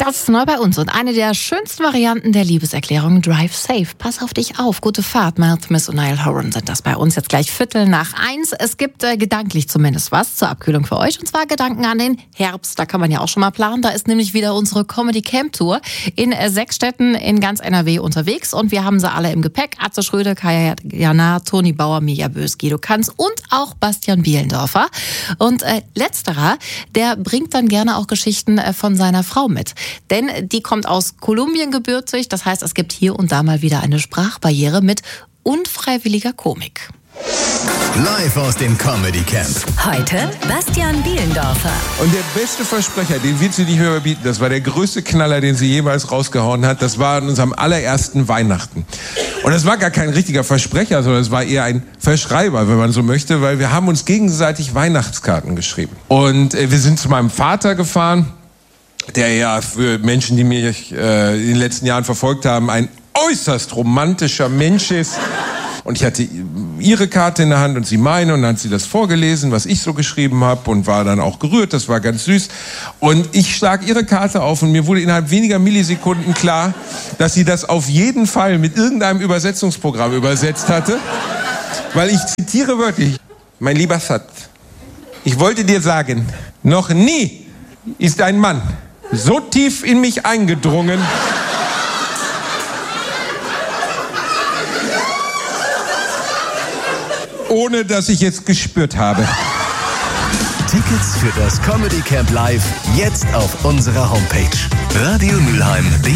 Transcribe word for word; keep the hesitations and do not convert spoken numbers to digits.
Das ist neu bei uns und eine der schönsten Varianten der Liebeserklärung, Drive Safe. Pass auf dich auf, gute Fahrt. Mel Smith und Niall Horan sind das bei uns jetzt gleich Viertel nach eins. Es gibt äh, gedanklich zumindest was zur Abkühlung für euch und zwar Gedanken an den Herbst. Da kann man ja auch schon mal planen. Da ist nämlich wieder unsere Comedy Camp Tour in äh, sechs Städten in ganz N R W unterwegs und wir haben sie alle im Gepäck. Atze Schröder, Kaya Jana, Toni Bauer, Mirja Bös, Guido Kanz und auch Bastian Bielendorfer. Und äh, letzterer, der bringt dann gerne auch Geschichten äh, von seiner Frau mit. Denn die kommt aus Kolumbien gebürtig. Das heißt, es gibt hier und da mal wieder eine Sprachbarriere mit unfreiwilliger Komik. Live aus dem Comedy Camp. Heute Bastian Bielendorfer. Und der beste Versprecher, den wird sie nicht mehr überbieten, das war der größte Knaller, den sie jemals rausgehauen hat, das war an unserem allerersten Weihnachten. Und das war gar kein richtiger Versprecher, sondern es war eher ein Verschreiber, wenn man so möchte, weil wir haben uns gegenseitig Weihnachtskarten geschrieben. Und äh, wir sind zu meinem Vater gefahren, der ja für Menschen, die mich äh, in den letzten Jahren verfolgt haben, ein äußerst romantischer Mensch ist. Und ich hatte ihre Karte in der Hand und sie meine und dann hat sie das vorgelesen, was ich so geschrieben habe und war dann auch gerührt, das war ganz süß. Und ich schlag ihre Karte auf und mir wurde innerhalb weniger Millisekunden klar, dass sie das auf jeden Fall mit irgendeinem Übersetzungsprogramm übersetzt hatte. Weil ich zitiere wörtlich: Mein lieber Schatz, ich wollte dir sagen, noch nie ist ein Mann so tief in mich eingedrungen, ohne dass ich es gespürt habe. Tickets für das Comedy Camp Live jetzt auf unserer Homepage radio mülheim punkt de.